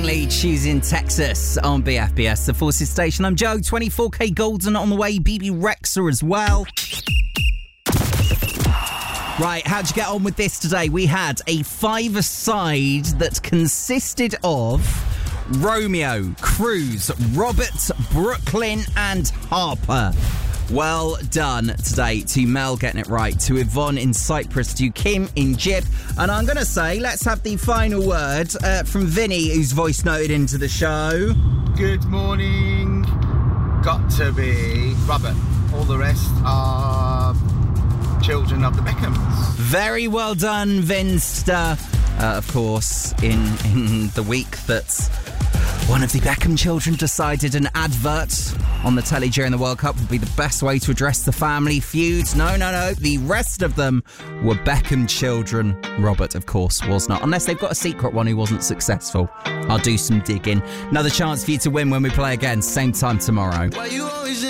Choosing Texas on BFBS, the Forces station. I'm Joe, 24K Golden on the way, BB Rexa as well. Right, how'd you get on with this today? We had a five-a-side that consisted of Romeo, Cruz, Robert, Brooklyn and Harper. Well done today to Mel getting it right, to Yvonne in Cyprus, to Kim in Jib. And I'm going to say, let's have the final word from Vinny, who's voice noted into the show. Good morning. Got to be Robert. All the rest are children of the Beckhams. Very well done, Vinster. Of course, in the week that one of the Beckham children decided an advert on the telly during the World Cup would be the best way to address the family feuds. No. The rest of them were Beckham children. Robert, of course, was not. Unless they've got a secret one who wasn't successful. I'll do some digging. Another chance for you to win when we play again. Same time tomorrow.